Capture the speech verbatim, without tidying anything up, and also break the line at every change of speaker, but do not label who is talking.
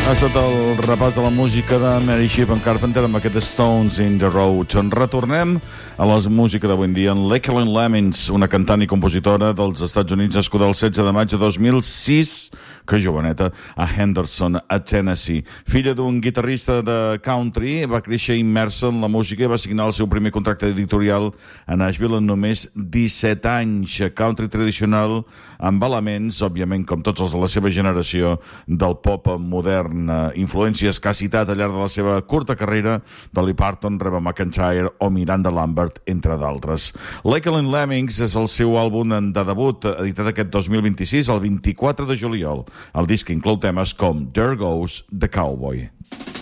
Ha estat el repàs de la música de Mary Chapin Carpenter amb aquest Stones in the Road. Retornem a la música d'avui en dia en Lakeland Lemons, una cantant i compositora dels Estats Units nascuda el setze de maig de dos mil sis, que joveneta, a Henderson, a Tennessee. Filla d'un guitarrista de country, va créixer immersa en la música i va signar el seu primer contracte editorial a Nashville en només disset anys. Country tradicional amb elements, òbviament, com tots els de la seva generació, del pop modern. Influències que ha citat al llarg de la seva curta carrera Dolly Parton, Reba McEntire o Miranda Lambert, entre d'altres. Lakeland Lemons és el seu àlbum de debut, editat aquest dos mil vint-i-sis, el vint-i-quatre de juliol. El disc inclou temes com There Goes the Cowboy.